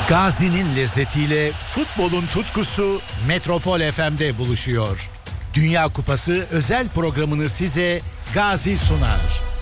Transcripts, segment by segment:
Gazi'nin lezzetiyle futbolun tutkusu Metropol FM'de buluşuyor. Dünya Kupası özel programını size Gazi sunar.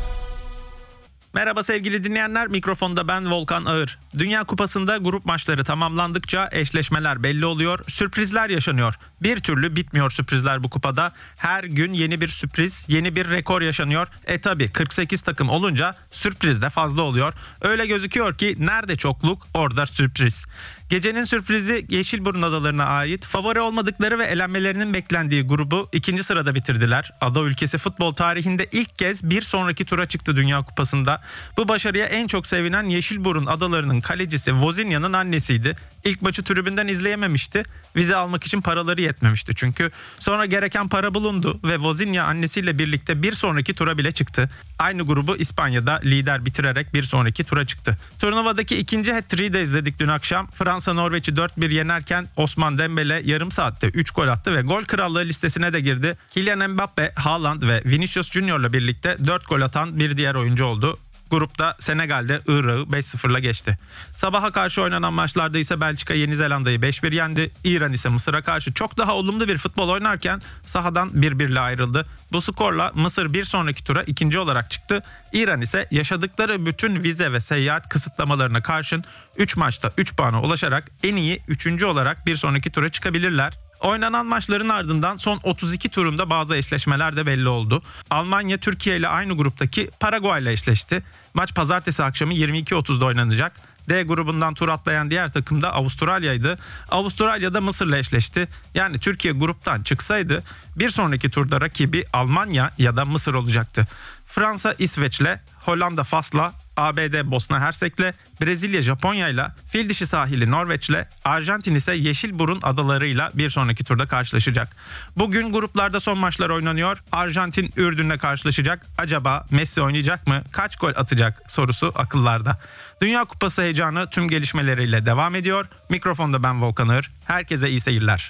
Merhaba sevgili dinleyenler, mikrofonda ben Volkan Ağır. Dünya Kupası'nda grup maçları tamamlandıkça eşleşmeler belli oluyor, sürprizler yaşanıyor. Bir türlü bitmiyor sürprizler bu kupada. Her gün yeni bir sürpriz, yeni bir rekor yaşanıyor. Tabi 48 takım olunca sürpriz de fazla oluyor. Öyle gözüküyor ki nerede çokluk orada sürpriz. Gecenin sürprizi Yeşilburun Adaları'na ait, favori olmadıkları ve elenmelerinin beklendiği grubu ikinci sırada bitirdiler. Ada ülkesi futbol tarihinde ilk kez bir sonraki tura çıktı Dünya Kupası'nda. Bu başarıya en çok sevinen Yeşilburun Adaları'nın kalecisi Wozniak'ın annesiydi. İlk maçı tribünden izleyememişti. Vize almak için paraları yetmemişti çünkü. Sonra gereken para bulundu ve Wozniak annesiyle birlikte bir sonraki tura bile çıktı. Aynı grubu İspanya'da lider bitirerek bir sonraki tura çıktı. Turnuvadaki ikinci hat-trick'i de izledik dün akşam. Fransa Norveç'i 4-1 yenerken Osman Dembele yarım saatte 3 gol attı ve gol krallığı listesine de girdi. Kylian Mbappe, Haaland ve Vinicius Junior'la birlikte 4 gol atan bir diğer oyuncu oldu. Grupta Senegal'de Irak'ı 5-0'la geçti. Sabaha karşı oynanan maçlarda ise Belçika Yeni Zelanda'yı 5-1 yendi. İran ise Mısır'a karşı çok daha olumlu bir futbol oynarken sahadan 1-1'le ayrıldı. Bu skorla Mısır bir sonraki tura ikinci olarak çıktı. İran ise yaşadıkları bütün vize ve seyahat kısıtlamalarına karşın 3 maçta 3 puana ulaşarak en iyi 3. olarak bir sonraki tura çıkabilirler. Oynanan maçların ardından son 32 turunda bazı eşleşmeler de belli oldu. Almanya Türkiye ile aynı gruptaki Paraguay ile eşleşti. Maç pazartesi akşamı 22.30'da oynanacak. D grubundan tur atlayan diğer takım da Avustralya'ydı. Avustralya da Mısır'la eşleşti. Yani Türkiye gruptan çıksaydı bir sonraki turda rakibi Almanya ya da Mısır olacaktı. Fransa İsveç'le, Hollanda Fas'la, ABD Bosna Hersek'le, Brezilya Japonya'yla, Fildişi sahili Norveç'le, Arjantin ise Yeşilburun Adaları'yla bir sonraki turda karşılaşacak. Bugün gruplarda son maçlar oynanıyor. Arjantin Ürdün'le karşılaşacak. Acaba Messi oynayacak mı? Kaç gol atacak sorusu akıllarda. Dünya Kupası heyecanı tüm gelişmeleriyle devam ediyor. Mikrofonda ben Volkan Ağır. Herkese iyi seyirler.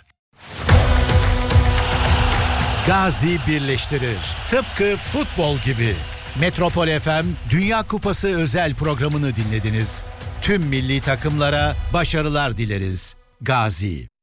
Gazi birleştirir. Tıpkı futbol gibi. Metropol FM Dünya Kupası özel programını dinlediniz. Tüm milli takımlara başarılar dileriz. Gazi.